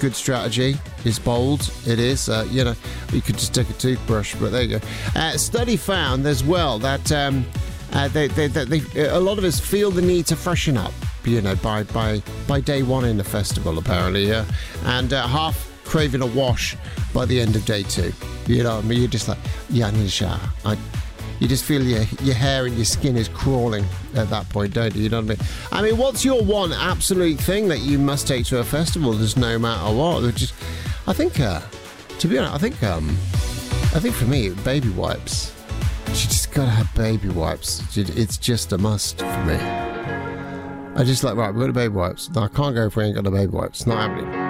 good strategy. It's bold. It is. You know, you could just take a toothbrush, but there you go. Study found as well that a lot of us feel the need to freshen up, you know, by day one in the festival, apparently, yeah. And half craving a wash by the end of day two. You know what I mean? You're just like, yeah, I need a shower. You just feel your hair and your skin is crawling at that point, don't you? You know what I mean? I mean, what's your one absolute thing that you must take to a festival, just no matter what? I think, to be honest, I think for me, baby wipes. You just gotta have baby wipes. It's just a must for me. I just like, right, we've got the baby wipes. No, I can't go if we ain't got the baby wipes. It's not happening.